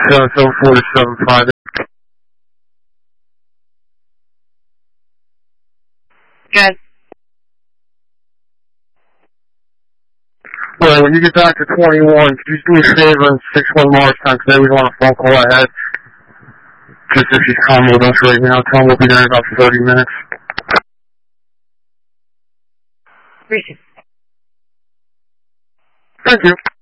774-75. Good. Well, when you get back to 21, could you do me a favor and 61 Morristown, because we want a phone call ahead. Just if she's calm with us right now, tell them we'll be there in about 30 minutes. Appreciate it. Thank you.